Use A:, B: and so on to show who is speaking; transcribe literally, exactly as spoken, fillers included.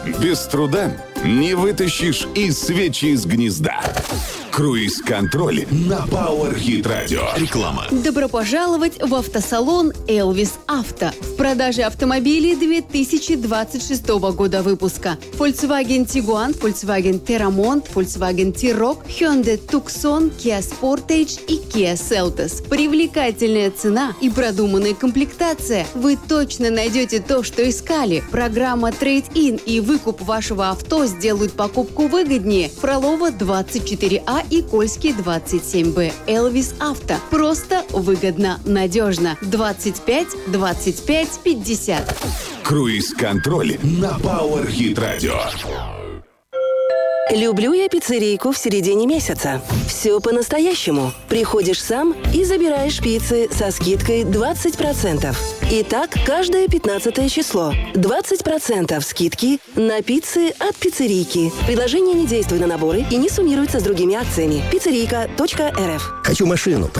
A: Без труда не вытащишь и свечи из гнезда. Круиз-контроль на Power Hit Radio. Реклама.
B: Добро пожаловать в автосалон «Элвис Авто». В продаже автомобилей две тысячи двадцать шестого года выпуска. Volkswagen Tiguan, Volkswagen Terramont, Volkswagen T-Roc, Hyundai Tucson, Kia Sportage и Kia Seltos. Привлекательная цена и продуманная комплектация. Вы точно найдете то, что искали. Программа Trade-in и выкуп вашего авто сделают покупку выгоднее. Фролова двадцать четыре А и Кольский двадцать семь Б. Элвис Авто. Просто, выгодно, надежно. двадцать пять двадцать пять пятьдесят.
A: Круиз-контроль на Power Hit Radio.
C: Люблю я пиццерийку в середине месяца. Все по-настоящему. Приходишь сам и забираешь пиццы со скидкой двадцать процентов. И так каждое пятнадцатое число. двадцать процентов скидки на пиццы от пиццерийки. Предложение не действует на наборы и не суммируется с другими акциями. пиццерийка точка эр эф.
D: Хочу машину.